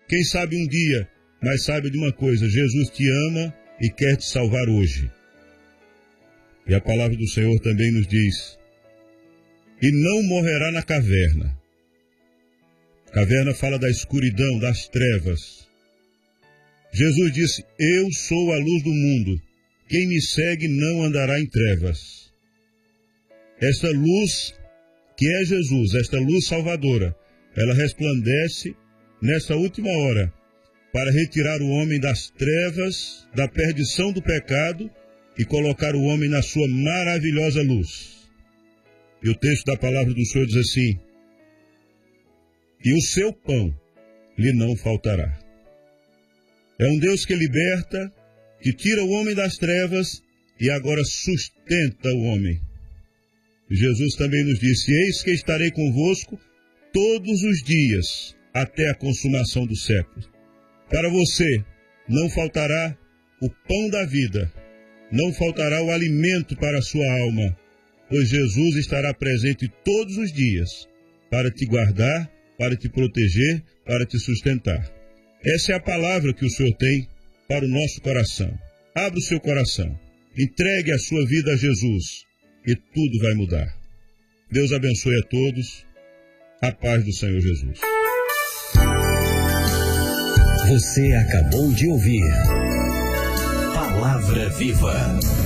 Quem sabe um dia, mas saiba de uma coisa, Jesus te ama e quer te salvar hoje. E a palavra do Senhor também nos diz, e não morrerá na caverna. Caverna fala da escuridão, das trevas. Jesus disse, eu sou a luz do mundo, quem me segue não andará em trevas. Esta luz, que é Jesus, esta luz salvadora, ela resplandece nessa última hora, para retirar o homem das trevas, da perdição do pecado e colocar o homem na sua maravilhosa luz. E o texto da palavra do Senhor diz assim, e o seu pão lhe não faltará. É um Deus que liberta, que tira o homem das trevas e agora sustenta o homem. Jesus também nos disse, eis que estarei convosco todos os dias, até a consumação do século. Para você, não faltará o pão da vida, não faltará o alimento para a sua alma, pois Jesus estará presente todos os dias, para te guardar, para te proteger, para te sustentar. Essa é a palavra que o Senhor tem para o nosso coração. Abra o seu coração, entregue a sua vida a Jesus, e tudo vai mudar. Deus abençoe a todos, a paz do Senhor Jesus. Você acabou de ouvir Palavra Viva.